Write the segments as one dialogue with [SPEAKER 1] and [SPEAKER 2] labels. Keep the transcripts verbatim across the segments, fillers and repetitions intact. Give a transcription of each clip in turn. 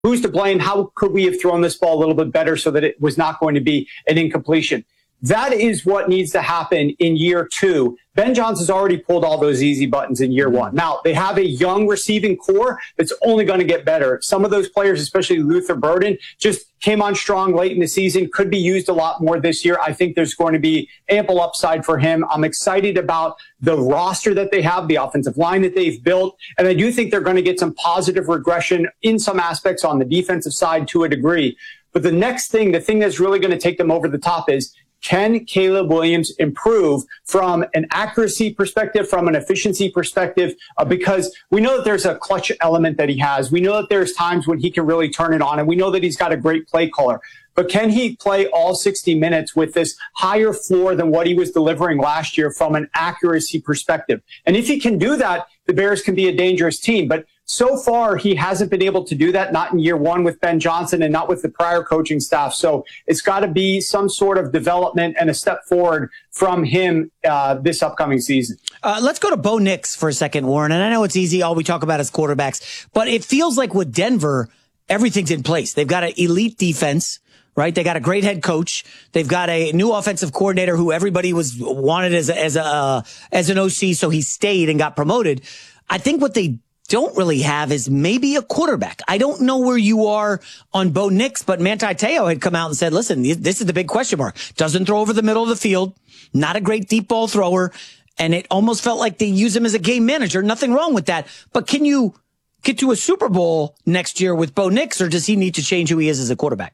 [SPEAKER 1] Who's to blame? How could we have thrown this ball a little bit better so that it was not going to be an incompletion? That is what needs to happen in year two. Ben Johnson's already pulled all those easy buttons in year one. Now, they have a young receiving core that's only going to get better. Some of those players, especially Luther Burden, just came on strong late in the season, could be used a lot more this year. I think there's going to be ample upside for him. I'm excited about the roster that they have, the offensive line that they've built, and I do think they're going to get some positive regression in some aspects on the defensive side to a degree. But the next thing, the thing that's really going to take them over the top is, can Caleb Williams improve from an accuracy perspective, from an efficiency perspective? Uh, because we know that there's a clutch element that he has. We know that there's times when he can really turn it on, and we know that he's got a great play caller. But can he play all sixty minutes with this higher floor than what he was delivering last year from an accuracy perspective? And if he can do that, the Bears can be a dangerous team. But so far, he hasn't been able to do that, not in year one with Ben Johnson and not with the prior coaching staff. So it's got to be some sort of development and a step forward from him uh, this upcoming season.
[SPEAKER 2] Uh, let's go to Bo Nix for a second, Warren. And I know it's easy. All we talk about is quarterbacks. But it feels like with Denver, everything's in place. They've got an elite defense. Right? They got a great head coach. They've got a new offensive coordinator who everybody was wanted as a, as a, uh, as an O C. So he stayed and got promoted. I think what they don't really have is maybe a quarterback. I don't know where you are on Bo Nix, but Manti Te'o had come out and said, listen, this is the big question mark. Doesn't throw over the middle of the field. Not a great deep ball thrower. And it almost felt like they use him as a game manager. Nothing wrong with that. But can you get to a Super Bowl next year with Bo Nix, or does he need to change who he is as a quarterback?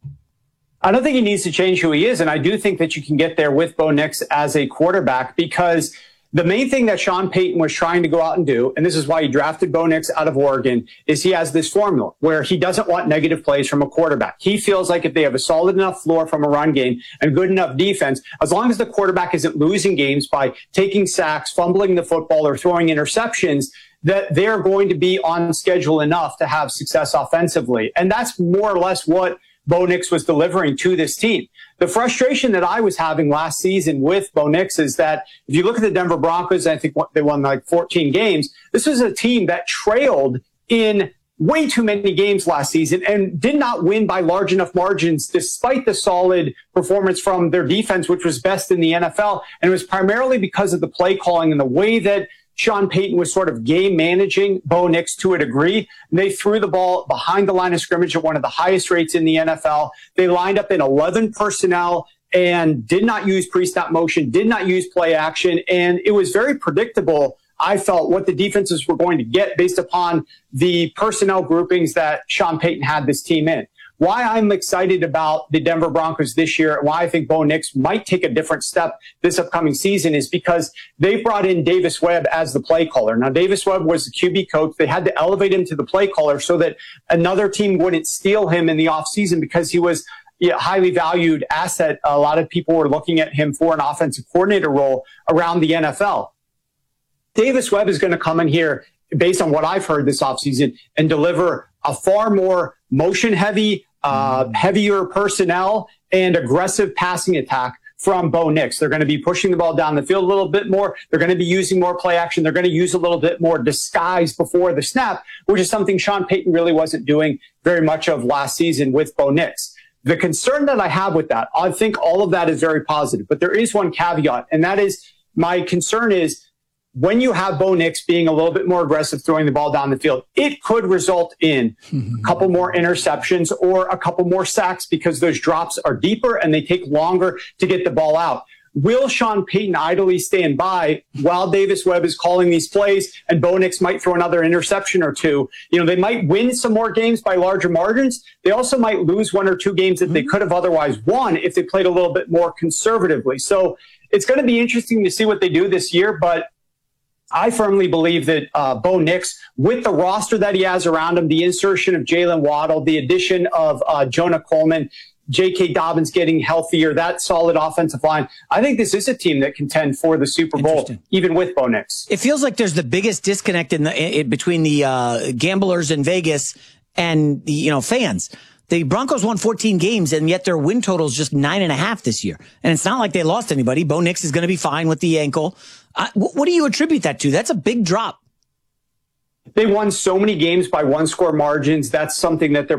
[SPEAKER 1] I don't think he needs to change who he is, and I do think that you can get there with Bo Nix as a quarterback, because the main thing that Sean Payton was trying to go out and do, and this is why he drafted Bo Nix out of Oregon, is he has this formula where he doesn't want negative plays from a quarterback. He feels like if they have a solid enough floor from a run game and good enough defense, as long as the quarterback isn't losing games by taking sacks, fumbling the football, or throwing interceptions, that they're going to be on schedule enough to have success offensively. And that's more or less what Bo Nix was delivering to this team. The frustration that I was having last season with Bo Nix is that if you look at the Denver Broncos, I think they won like fourteen games. This was a team that trailed in way too many games last season and did not win by large enough margins despite the solid performance from their defense, which was best in the N F L. And it was primarily because of the play calling and the way that Sean Payton was sort of game managing Bo Nix to a degree. They threw the ball behind the line of scrimmage at one of the highest rates in the N F L. They lined up in eleven personnel and did not use pre-snap motion, did not use play action. And it was very predictable, I felt, what the defenses were going to get based upon the personnel groupings that Sean Payton had this team in. Why I'm excited about the Denver Broncos this year and why I think Bo Nix might take a different step this upcoming season is because they brought in Davis Webb as the play caller. Now, Davis Webb was the Q B coach. They had to elevate him to the play caller so that another team wouldn't steal him in the offseason because he was a highly valued asset. A lot of people were looking at him for an offensive coordinator role around the N F L. Davis Webb is going to come in here, based on what I've heard this offseason, and deliver a far more motion-heavy, Uh, heavier personnel and aggressive passing attack from Bo Nix. They're going to be pushing the ball down the field a little bit more. They're going to be using more play action. They're going to use a little bit more disguise before the snap, which is something Sean Payton really wasn't doing very much of last season with Bo Nix. The concern that I have with that, I think all of that is very positive, but there is one caveat, and that is my concern is when you have Bo Nix being a little bit more aggressive throwing the ball down the field, it could result in a couple more interceptions or a couple more sacks because those drops are deeper and they take longer to get the ball out. Will Sean Payton idly stand by while Davis Webb is calling these plays and Bo Nix might throw another interception or two? You know, they might win some more games by larger margins. They also might lose one or two games that they could have otherwise won if they played a little bit more conservatively. So it's going to be interesting to see what they do this year, but I firmly believe that uh, Bo Nix, with the roster that he has around him, the insertion of Jalen Waddle, the addition of uh, Jonah Coleman, J K. Dobbins getting healthier, that solid offensive line, I think this is a team that contend for the Super Bowl, even with Bo Nix.
[SPEAKER 2] It feels like there's the biggest disconnect in the in, between the uh, gamblers in Vegas and the you know fans. The Broncos won fourteen games, and yet their win total is just nine and a half this year. And it's not like they lost anybody. Bo Nix is going to be fine with the ankle. Uh, what, what do you attribute that to? That's a big drop.
[SPEAKER 1] They won so many games by one score margins. That's something that they're